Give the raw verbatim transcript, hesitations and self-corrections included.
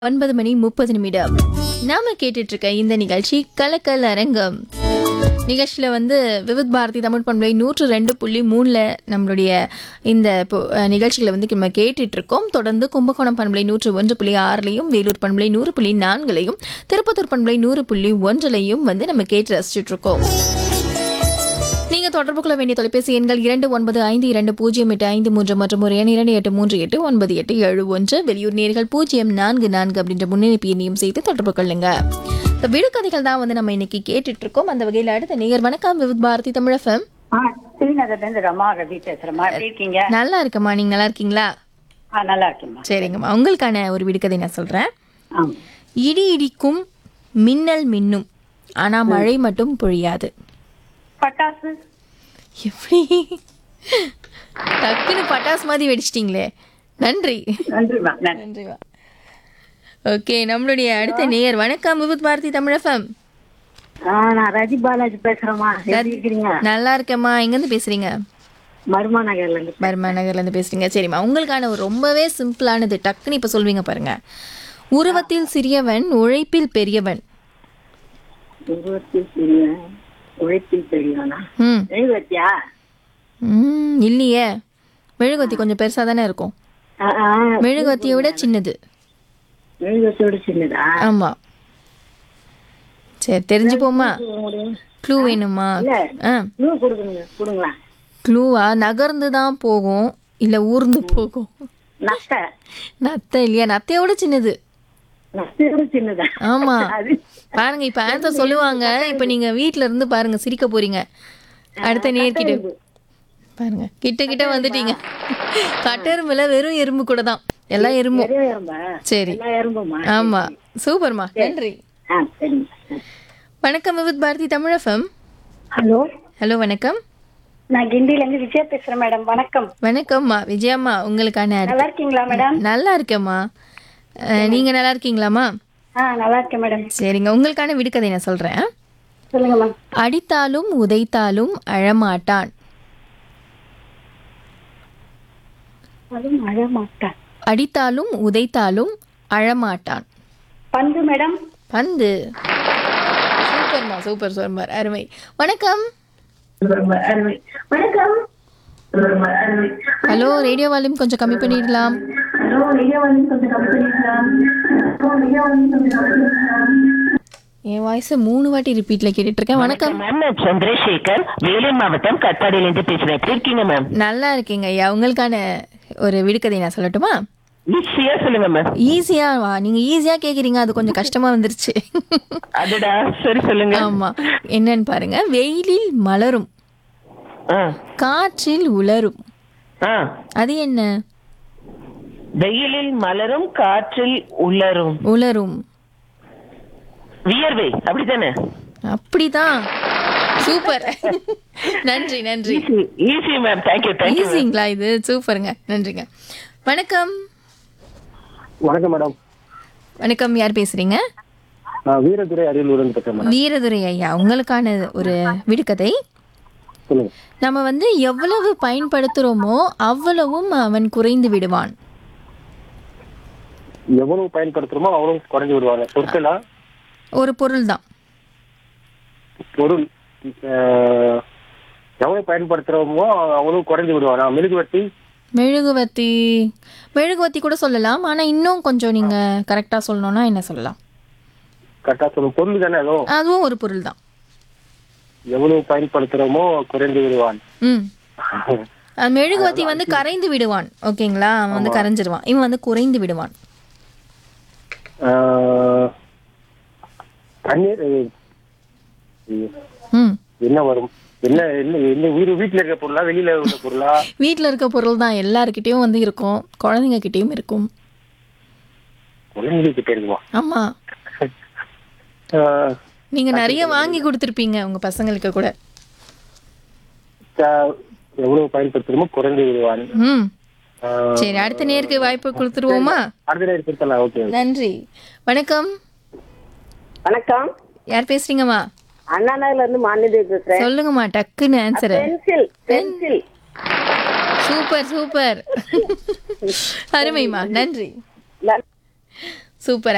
ஒன்பது மணி முப்பது நிமிடம் நாம கேட்டுட்டு இருக்க இந்த நிகழ்ச்சி கலக்கல் அரங்கம். நிகழ்ச்சியில வந்து விவித் பாரதி தமிழ் பண்பலை நூற்று ரெண்டு புள்ளி மூணுல நம்மளுடைய இந்த நிகழ்ச்சிகளை வந்து நம்ம கேட்டுட்டு இருக்கோம். தொடர்ந்து கும்பகோணம் பண்பலை நூற்று ஒன்று புள்ளி ஆறுலையும், வேலூர் பண்பலை நூறு புள்ளி நான்குலையும், திருப்பத்தூர் பண்பலை நூறு புள்ளி ஒன்றுலையும் வந்து நம்ம கேட்டு ரசிச்சுட்டு இருக்கோம். நீங்க தொடர்பு கொள்ள வேண்டிய தொலைபேசி எண்கள் இரண்டு ஒன்பது ஐந்து இரண்டு பூஜ்ஜியம் எட்டு ஐந்து மூன்று மற்றும் ஒரு எண் இரண்டு எட்டு மூன்று எட்டு ஒன்பது எட்டு ஏழு ஒன்று. வெளியூர் நேர்கள் பூஜ்ஜியம் நான்கு நான்கு அப்படின்ற முன்னெடுப்பு எண்ணையும் செய்து தொடர்பு கொள்ளுங்க. இந்த விடுகதைகள் தான் வந்து நம்ம இன்னைக்கு கேட்டுட்டு இருக்கோம். அந்த வகையில் அடுத்த நேயர் வணக்கம் விவித் பாரதி தமிழ் எஃப்எம். ரமா ரவி பேசுறமா, எப்படி இருக்கீங்க? நல்லா இருக்கம்மா, நீங்க நல்லா இருக்கீங்களா? நல்லா இருக்கேம்மா. சரிங்கம்மா, உங்களுக்கான ஒரு விடுகதை நான் சொல்றேன். இடி இடிக்கும், மின்னல் மின்னும், ஆனா மழை மட்டும் பொழியாது. பட்டாசு. எப்படி டக்குன்னு பட்டாசு மாதிரி வெடிச்சிட்டீங்களே. நன்றி நன்றிமா. நன்றிவா. ஓகே, நம்மளுடைய அடுத்த நேயர் வணக்கம் விவித் பாரதி தமிழ் எஃப்எம். நான் ரஜி பாலாஜி பேசுறேமா, எப்படி இருக்கீங்க? நல்லா இருக்கேம்மா. எங்க இருந்து பேசுறீங்க? மருமா நகர்ல இருந்து. மருமா நகர்ல இருந்து பேசுறீங்க. சரிம்மா, உங்களுக்கான ஒரு ரொம்பவே சிம்பிளானது, டக்குன்னு இப்ப சொல்வீங்க பாருங்க. உருவத்தில் சிறியவன், உழைப்பில் பெரியவன். உருவத்தில் சிறியவன், உழைப்பில் பெரியவனா? ம் மெழுகுவத்தியா? ம் இல்லையே, மெழுகுவத்தி கொஞ்சம் பெருசா தானே இருக்கும். மெழுகுவத்தியை விட சின்னது. மெழுகுவத்தியோட சின்னதா? ஆமா. சரி, தெரிஞ்சுப்போமா? க்ளூ வேணுமா? ஆ, க்ளூ கொடுங்க கொடுங்களா? க்ளூவா? நகர்ந்து தான் போகும், இல்ல ஊர்ந்து போகும். நத்தை. நத்தை இல்லையா? நத்தையோட சின்னது. நத்தையோட சின்னதா? ஆமா. அது பாருங்க, இப்ப ஆன்சர் சொல்லுவாங்க. இப்ப நீங்க வீட்ல இருந்து பாருங்க, சிரிக்க போறீங்க. அடுத்த நேர்கிட்ட பாருங்க, கிட்ட கிட்ட வந்துட்டீங்க. கட்டெரும்புல வெறும் எறும்பு கூட தான், எல்லாம் எறும்பும். பெரிய எறும்பா? சரி, எல்லா எறும்புமா? ஆமா, சூப்பர்மா, நன்றி. ஆ, சரிங்க. வணக்கம் Vividh Bharathi Tamil FM. Hello. Hello, வணக்கம். நான் கிண்டில இருந்து விஜயா பேசுறேன் மேடம். வணக்கம். வணக்கம்மா விஜயம்மா, உங்களுக்கான நல்லா இருக்கீங்களா மேடம்? நல்லா இருக்கேம்மா. அஹ், நீங்க நல்லா இருக்கீங்களாம்மா? ஆ, நல்லா இருக்கேன் மேடம். சரிங்க, உங்களுக்கான விடுகதை நான் சொல்றேன். சொல்லுங்க மேம். அடித்தாலும் உதைத்தாலும் அழமாட்டான். அதுவும் அழ மாட்டேன். அடித்தாலும் உதைத்தாலும் அழமாட்டான். பந்து மேடம். பந்து. சூப்பர்மா, சூப்பர் சூப்பர், அருமை. வணக்கம். வணக்கம். ஹலோ, ரேடியோ வால்யூம் கொஞ்சம் கம்மி பண்ணிடலாம். என் வாய்ஸ் மூணு வாட்டி ரிப்பீட்ல கேட்டுட்டு இருக்கேன். வணக்கம் மேம், நான் சந்திரசேகர், வேலூர் மாவட்டம் கட்டாடியில இருந்து பேசுறேன். எப்படி இருக்கீங்க மேம்? நல்லா இருக்கீங்க ஐயா. உங்களுக்கான ஒரு விடுகதை நான் சொல்லட்டுமா? ஈஸியா சொல்லுங்க மேம். ஈஸியா வா, நீங்க ஈஸியா கேக்குறீங்க, அது கொஞ்சம் கஷ்டமா வந்துருச்சு. அதுடா, சரி சொல்லுங்க. ஆமா, என்னன்னு பாருங்க. வெயிலில் மலரும், ஆ, காற்றில் உலரும், ஆ. அது என்ன? வெயிலில் மலரும், காற்றில் உலரும். உலரும். வியர்வை, அப்படித்தானே? அப்படிதான். சூப்பர். நன்றி நன்றி. Easy ma'am, thank you thank you. ஈஸிங்களா இது? சூப்பருங்க, நன்றிங்க. வணக்கம். வணக்கம் மேடம். வணக்கம், யார் பேசுறீங்க? நான் வீரதுரை அரியலூர் இருந்து பேசுறேன் மேடம். வீரதுரை ஐயா, உங்களுக்கான ஒரு விடுகதை. சொல்லுங்க. நம்ம வந்து எவ்வளவு பயன்படுத்துறோமோ அவ்வளவும் அவன் குறைந்து விடுவான். எவ்வளவு பயன்படுத்துறோமோ அவ்வளவு குறைஞ்சு விடுவாங்க. பொருட்களா? ஒரு பொருள் தான். பொருள். அஹ், எவ்வளவு பயன்படுத்துறோமோ அவ்வளவு குறைஞ்சு விடுவாங்க. மெழுகுவர்த்தி. மெழுகுவத்தி. மெழுகுவத்தி கூட சொல்லலாம், ஆனா இன்னும் கொஞ்சம் நீங்க கரெக்டா சொல்லணும்னா என்ன சொல்லலாம்? கரெக்டா சொல்லுங்க. பொருள் தானே அதுவும்? அதுவும் ஒரு பொருள் தான். எவ்வளவு பயன்படுத்துறோமோ குறைஞ்சு விடுவான். ம் அது மெழுகுவத்தி வந்து கரைந்து விடுவான். ஓகேங்களா? அவன் வந்து கரைஞ்சிருவான், இவன் வந்து குறைந்து விடுவான். அஹ், தண்ணீர். ம் என்ன வரும்? என்ன என்ன என்ன வீடு வீட்டுல இருக்க பொருளா, வெளியில உள்ள பொருளா? வீட்டில் இருக்க பொருள் தான். எல்லாருக்கிட்டையும் வந்து இருக்கும், குழந்தைங்க கிட்டேயும் இருக்கும். குழந்தைங்க கிட்ட இருக்குமா? ஆமா, அஹ், நீங்க நிறைய வாங்கி கொடுத்துருப்பீங்க உங்க பசங்களுக்கு கூட. த- எவ்வளவு பயன்படுத்துறோமோ குறைஞ்சு விடுவான். ம் அஹ், சரி, அடுத்த நேருக்கு வாய்ப்பு கொடுத்துருவோமா? அடுத்த நேரம் கொடுத்தலாம். ஓகே. நன்றி. வணக்கம். வணக்கம். யார் பேசுறீங்கம்மா? அண்ணா நகர்ல இருந்து மாநிலத்தில் பேசுறேன். சொல்லுங்கம்மா டக்குன்னு answer. Pencil. Pencil. Super super. அருமைமா, நன்றி. சூப்பர்.